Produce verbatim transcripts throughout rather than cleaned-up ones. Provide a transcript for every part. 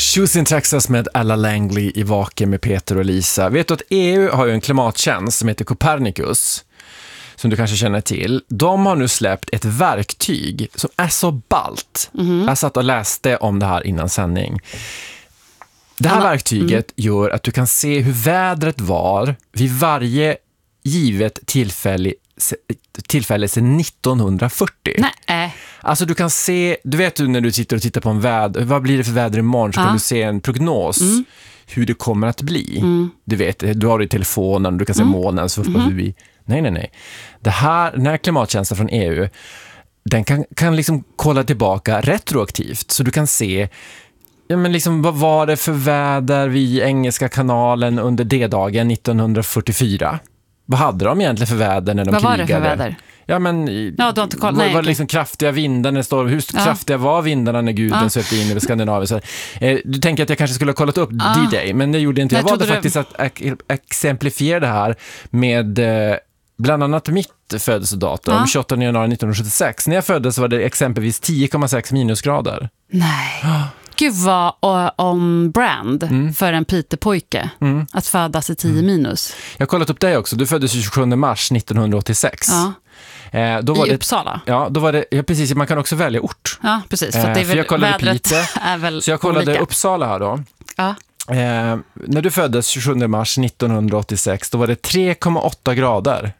Shoes in Texas med Ella Langley i Vaken med Peter och Lisa. Vet du att E U har ju en klimattjänst som heter Copernicus, som du kanske känner till. De har nu släppt ett verktyg som är så ballt. Mm. Jag satt och läste om det här innan sändning. Det här Alla, verktyget mm. gör att du kan se hur vädret var vid varje givet tillfälle tillfälle sedan nittonhundrafyrtio. Nej. Alltså du kan se, du vet du när du sitter och tittar på en väder, vad blir det för väder imorgon, så ja. kan du se en prognos mm. hur det kommer att bli. Mm. Du vet, du har det i telefonen, du kan se mm. molnen så mm. vi. Nej, nej, nej. Det här, den här klimattjänsten från E U, den kan, kan liksom kolla tillbaka retroaktivt, så du kan se ja, men liksom, vad var det för väder vid Engelska kanalen under D-dagen nittonhundrafyrtiofyra? Vad hade de egentligen för väder när de vad krigade? Vad var det för väder? Ja, men ja, du har inte koll. var, Nej, var det liksom kraftiga vindar när det står, hur ja. kraftiga var vindarna när guden ja. svepte in över Skandinavien? Så, eh, du tänker att jag kanske skulle ha kollat upp ja. D-Day, men det gjorde inte jag. Jag valde faktiskt du... att exemplifiera det här med eh, bland annat mitt födelsedatum, ja. tjugoåttonde januari nittonhundrasjuttiosex. När jag föddes var det exempelvis tio komma sex minusgrader. Nej. Gud vad om brand mm. för en Peter-pojke mm. att födas i tio minus. Jag har kollat upp dig också. Du föddes tjugosjunde mars nittonhundraåttiosex. Ja. Eh, då var I det, Uppsala. Ja, då var det, ja, precis. Man kan också välja ort. Ja, precis. För, att det är väl, eh, för jag kollade vädret Pite, är väl så jag kollade olika. Uppsala här då. Ja. Eh, när du föddes tjugosjunde mars nittonhundraåttiosex, då var det tre komma åtta grader.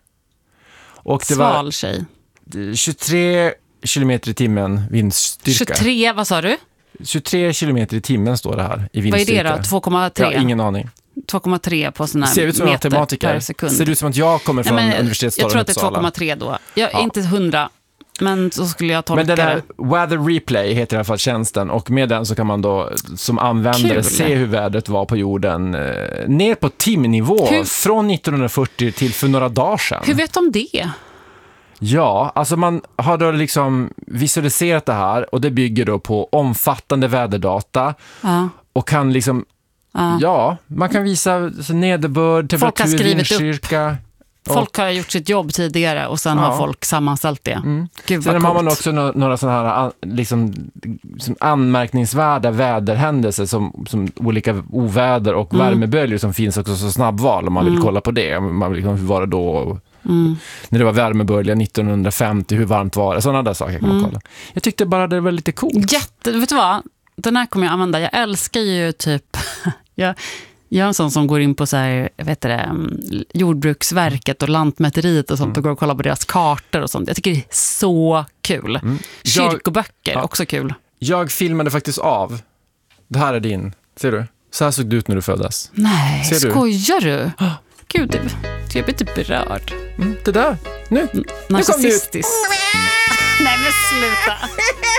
Och det Sval var tjej. tjugotre kilometer i timmen vindstyrka. tjugotre, vad sa du? tjugotre kilometer i timmen står det här i vindstyrka. Vad är det då? två komma tre? Jag har ingen aning. två komma tre på sån här ser ut som meter matematiker. per sekund. Ser ut som att jag kommer från ja, universitetsstaden Jag tror att det är Uppsala. två komma tre då. Jag är ja. inte hundra, men så skulle jag tolka men den här det. Weather Replay heter i alla fall tjänsten, och med den så kan man då som användare Kul. se hur vädret var på jorden eh, ner på timnivå hur? från nittonhundrafyrtio till för några dagar sedan. Hur vet de det? Ja, alltså man har då liksom visualiserat det här, och det bygger då på omfattande väderdata ja. och kan liksom ja, ja man kan visa så nederbörd, temperatur, vindstyrka. Folk har gjort sitt jobb tidigare och sen ja. har folk sammanställt det. Mm. Gud, sen vad har coolt. man också några, några sådana här liksom, som anmärkningsvärda väderhändelser som, som olika oväder och mm. värmeböljor som finns också så snabbval om man vill mm. kolla på det. Man vill liksom, hur var det då? Mm. När det var värmebölja nittonhundrafemtio, hur varmt var det? Sådana där saker kan man kolla. Mm. Jag tyckte bara det var lite coolt. Jätte, vet du vad? Den här kommer jag använda. Jag älskar ju typ... jag, jag är en sån som går in på så här, vet det, Jordbruksverket och Lantmäteriet och sånt mm. och går och kollar på deras kartor och sånt. Jag tycker det är så kul. Mm. Jag, Kyrkoböcker, ja. också kul. Jag filmade faktiskt av. Det här är din. Ser du? Så här såg det ut när du föddes. Nej, Ser du? skojar du? Gud, det, jag blir typ berörd. Mm, det där. Nu. Narcissistisk. Nej, men sluta.